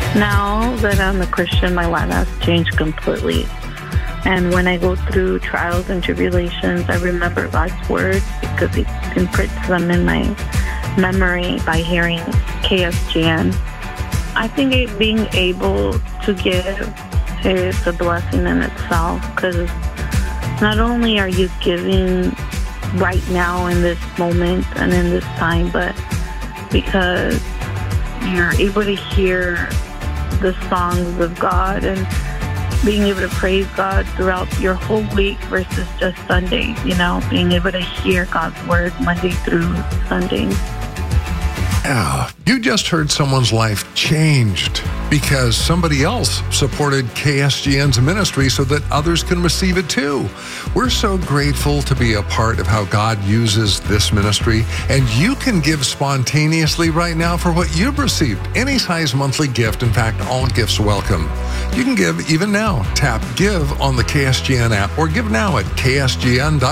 Now that I'm a Christian, my life has changed completely. And when I go through trials and tribulations, I remember God's words because He imprints them in my memory by hearing KSGN. I think being able to give is a blessing in itself, because not only are you giving right now in this moment and in this time, but because you're able to hear the songs of God and being able to praise God throughout your whole week versus just Sundays, being able to hear God's word Monday through Sunday. Yeah, you just heard someone's life changed because somebody else supported KSGN's ministry so that others can receive it too. We're so grateful to be a part of how God uses this ministry, and you can give spontaneously right now for what you've received. Any size monthly gift, in fact, all gifts welcome. You can give even now. Tap Give on the KSGN app or give now at ksgn.com.